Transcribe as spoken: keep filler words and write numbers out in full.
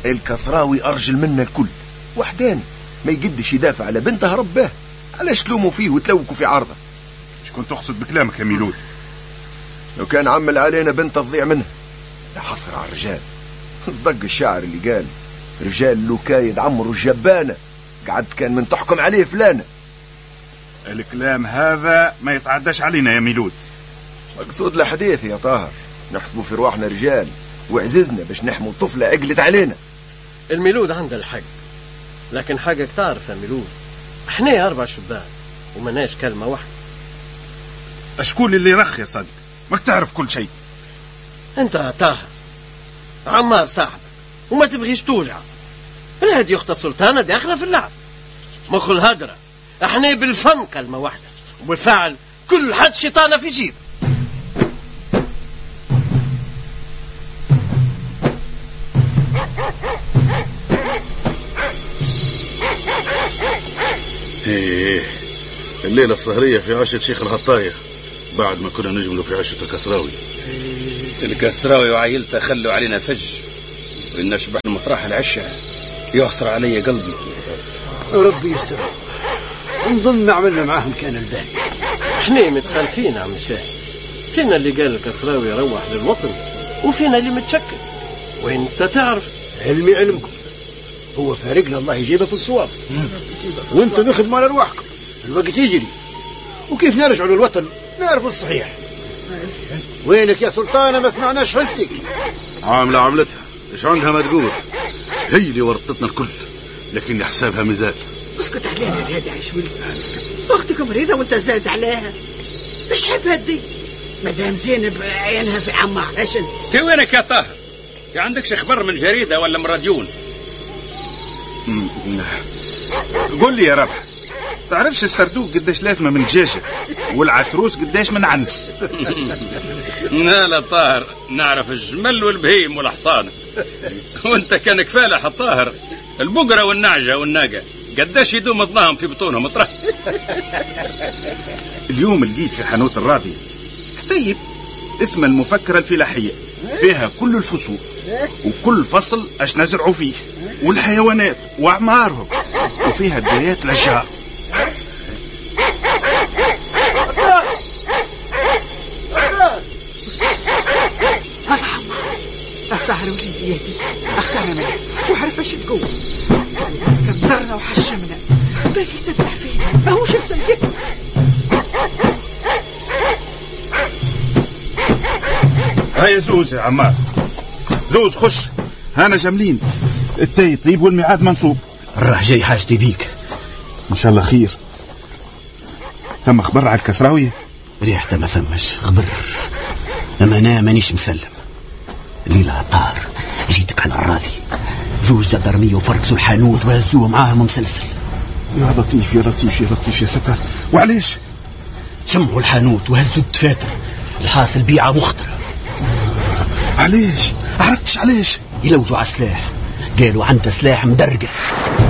الكسراوي أرجل منا الكل وحداني، ما يقدش يدافع على بنته رباه. علاش تلوموا فيه وتلوكوا في عرضه؟ شكون تقصد بكلامك يا ميلود؟ لو كان عمل علينا بنته تضيع منها لحصر على الرجال. صدق الشاعر اللي قال رجال لو كايد عمرو الجبانة قعد كان من تحكم عليه فلانة. الكلام هذا ما يتعداش علينا يا ميلود. مقصود الحديث يا طاهر، نحسبوا في رواحنا رجال وعززنا باش نحموا طفلة عقلت علينا. الميلود عنده الحق، لكن حقك تعرف يا ميلود، احنا أربع شبان ومناش كلمة واحدة. أشكون اللي رخ يا صديق؟ ما تعرف كل شيء. انت يا طاهر عمار صاحبك وما تبغيش توجع. الهدي اخت السلطانة داخلة في اللعب، مخ الهدرة احنا بالفم كلمة واحدة وبالفعل كل حد شيطانة في جيب. ايه الليلة السهرية في عشة شيخ الهطاية بعد ما كنا نجملوا في عشة الكسراوي. الكسراوي وعائلته خلوا علينا فج، وإن أشبح المطرح العشاء يعصر علي قلبي. ربي يستر، نظن عملنا معاهم كان الباقي. احنا متخالفين عم شاهد، فينا اللي قال الكسراوي يروح للوطن وفينا اللي متشكل، وانت تعرف. علمي علمكم، هو فارقنا الله يجيبه في الصواب، وانتم بخدموا على ارواحكم. الوقت يجري وكيف نرجعوا للوطن نعرف الصحيح. وينك يا سلطانة ما سمعناش حسك؟ عاملة عملتها، ايش عندها ما تقول؟ هي اللي ورطتنا الكل، لكن حسابها مزال. اسكت عليها يا داعي شوي، اختك مريضة وانت زاد عليها. ايش تحب هدي؟ مدام زينب عينها في عمار عشان. تي وينك يا طاهر؟ في عندكش اخبار من جريدة ولا من راديون؟ قول لي يا ربح، تعرفش السردوق قداش لازمة من دجاجة والعتروس قداش من عنس؟ لا لا طاهر، نعرف الجمل والبهيم والحصان. وانت كان كفالح الطاهر، البقرة والنعجة والناقة قداش يدوم ظلام في بطونهم اطرح. اليوم لقيت في حانوت الراضي كتيب اسمه المفكرة الفلاحية، فيها كل الفصول وكل فصل اش نزرعوا فيه والحيوانات واعمارهم، وفيها بدايات الاشجار. هذا عمار اختار وليدي يهدي، اختار ملك وعرف ايش تقول. كدرنا وحشمنا باقي تبع فينا، ما هوش مسيدنا. هيا زوز يا عمار، زوز خش، هانا جاملين، التاي طيب والميعاد منصوب. الراح جاي حاجتي بيك ان شاء الله خير. ثم خبر على الكسراوية؟ ريحته ما ثمش خبر، اما انا مانيش مسلم. ليلة طار جيتك على الراضي، جوج جدرمية وفرقسوا الحانوت وهزوه معاهم مسلسل. يا لطيف يا لطيف يا لطيف يا ستار. وعليش؟ شمعوا الحانوت وهزوا الدفاتر، الحاصل بيعة مخطرة. عليش؟ عرفتش عليش؟ يلوجوا على سلاح، قالوا عنده سلاح مدرقة.